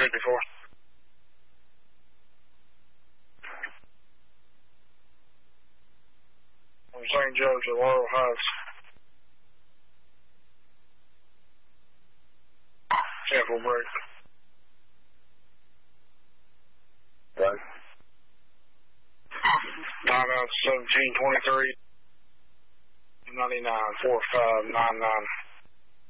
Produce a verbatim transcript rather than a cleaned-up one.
fifty-four. From Saint Joe to Laurel Heights. Careful break. Right. Nine out seventeen twenty-three. ninety-nine four five nine nine.